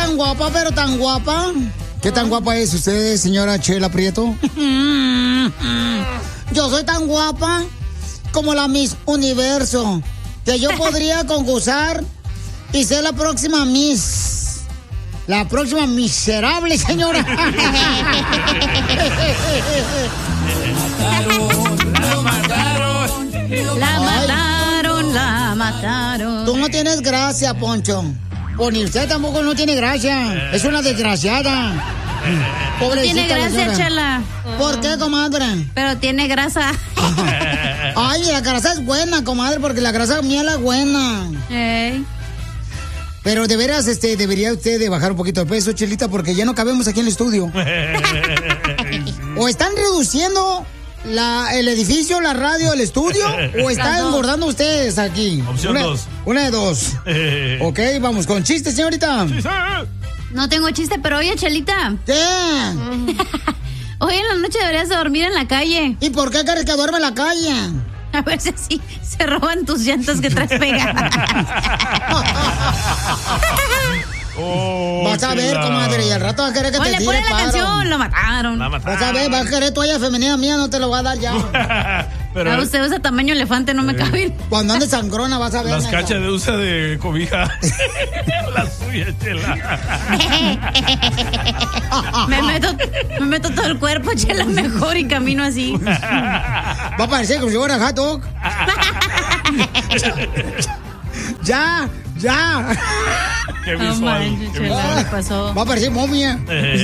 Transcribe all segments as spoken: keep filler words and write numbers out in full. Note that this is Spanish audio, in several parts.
tan guapa, pero tan guapa. ¿Qué tan guapa es usted, señora Chela Prieto? Yo soy tan guapa como la Miss Universo, que yo podría concursar y ser la próxima Miss. La próxima miserable, señora. La mataron, la mataron, la mataron. Tú no tienes gracia, Poncho. O ni usted tampoco no tiene gracia. Es una desgraciada. Pobrecita. Tiene gracia, Chela. ¿Por qué, comadre? Pero tiene grasa. Ay, la grasa es buena, comadre, porque la grasa miel es buena. Hey. Pero de veras, este, debería usted de bajar un poquito de peso, Chelita, porque ya no cabemos aquí en el estudio. O están reduciendo la, el edificio, la radio, el estudio, o están engordando ustedes aquí. Opción una, dos. Una de dos. Ok, vamos con chistes, señorita. Chiste. No tengo chiste, pero oye, Chelita. ¿Qué? Hoy en la noche deberías de dormir en la calle. ¿Y por qué quieres que duerme en la calle? A ver si así se roban tus llantas que traes pegadas. Oh, vas a ver, comadre, y al rato vas a querer que Oye, te tire ponle la paro. canción, lo mataron. La mataron. Vas a ver, vas a querer toalla femenina mía, no te lo voy a dar ya. Pero a usted usa tamaño elefante, no me caben. Cuando andes sangrona vas a ver. Las neta. cachas de usa de cobija. La suya, Chela. me, meto, me meto todo el cuerpo, Chela, mejor y camino así. Va a parecer como si fuera hot dog. Ya, ya. Qué visual. No manches, qué Chela, visual. ¿qué pasó? Va a parecer momia.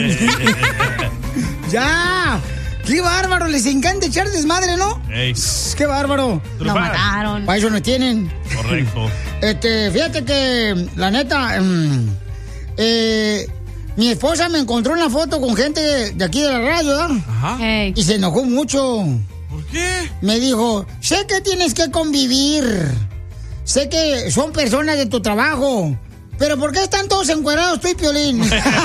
Ya. Qué bárbaro, les encanta echar desmadre, ¿no? Ey. Qué bárbaro. Lo mataron. Para eso no tienen. Correcto. Este, fíjate que, la neta, um, eh, mi esposa me encontró una foto con gente de, de aquí de la radio, ¿verdad? Ajá. Hey. Y se enojó mucho. ¿Por qué? Me dijo, sé que tienes que convivir. Sé que son personas de tu trabajo. Pero ¿por qué están todos encuerados tú y Piolín?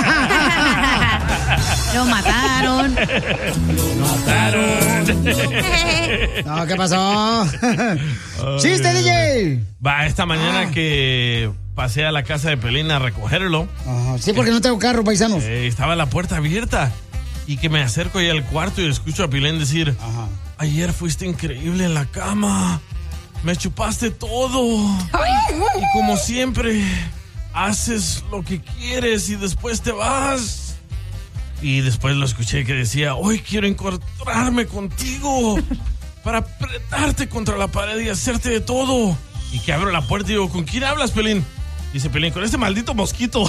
Lo mataron. Lo mataron. No, ¿qué pasó? ¡Chiste, D J! Va, esta mañana ah. que pasé a la casa de Piolín a recogerlo. Ah, sí, porque no tengo carro, paisanos. Eh, estaba la puerta abierta. Y que me acerco ahí al cuarto y escucho a Piolín decir: Ajá. Ayer fuiste increíble en la cama. Me chupaste todo. Y como siempre, haces lo que quieres y después te vas. Y después lo escuché que decía: hoy quiero encontrarme contigo para apretarte contra la pared y hacerte de todo. Y que abro la puerta y digo: ¿con quién hablas, Piolín? Dice Piolín: con este maldito mosquito.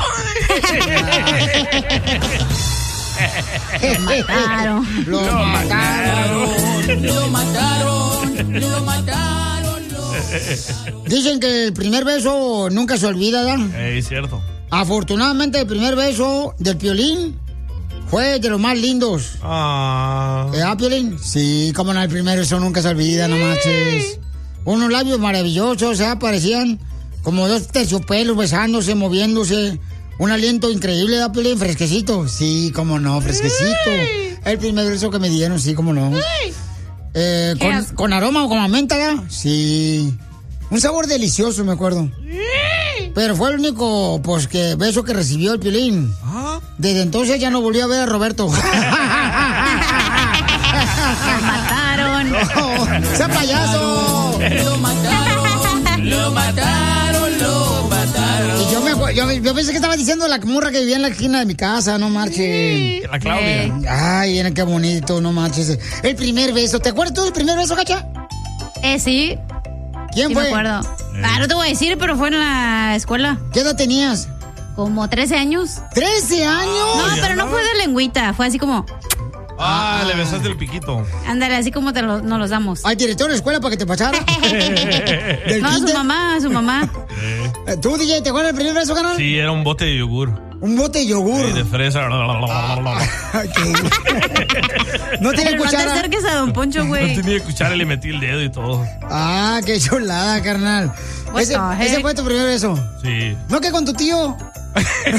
Lo mataron. Lo mataron. Lo mataron. Lo mataron. Dicen que el primer beso nunca se olvida, ¿verdad? Es cierto. Afortunadamente, el primer beso del Piolín fue de los más lindos. Ah. ¿Eh, Piolín? Sí, como no, el primer beso nunca se olvida, no manches. Unos labios maravillosos, ¿eh? Parecían como dos terciopelos besándose, moviéndose. Un aliento increíble, ¿verdad, Piolín? Fresquecito. Sí, como no, fresquecito. El primer beso que me dieron, sí, como no. Eh, con, con aroma o como a menta, ¿verdad? Sí. Un sabor delicioso, me acuerdo. Pero fue el único, pues, que beso que recibió el Piolín. ¿Ah? Desde entonces ya no volví a ver a Roberto. Lo mataron. No, ¡sea payaso! Lo mataron. Lo mataron, lo mataron. Y yo, me, yo, yo pensé que estaba diciendo la morra que vivía en la esquina de mi casa, no marches. La Claudia. Ay, era qué bonito, no marches. El primer beso, ¿te acuerdas tú del primer beso, Cacha? Eh, sí. ¿Quién sí fue? Me acuerdo. Eh. Ah, no te voy a decir, pero fue en la escuela. ¿Qué edad tenías? Como trece años. ¿trece años? No, pero no fue de lengüita, fue así como... Ah, le besaste el piquito. Ándale, así como te lo, nos los damos. ¿Al director de la escuela para que te pasara? No, su mamá, su mamá. Eh. ¿Tú, D J, te acuerdas del primer beso, canal? Sí, era un bote de yogur. Un bote de yogur. Sí, de fresa. No tiene pero cuchara. No te acerques a Don Poncho, güey. No tenía cuchara, le metí el dedo y todo. Ah, qué chulada, carnal. Ese, ese fue tu primer beso. Sí. ¿No que con tu tío?